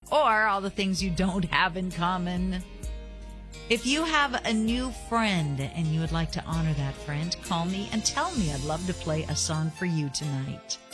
or all the things you don't have in common. If you have a new friend and you would like to honor that friend, call me and tell me. I'd love to play a song for you tonight.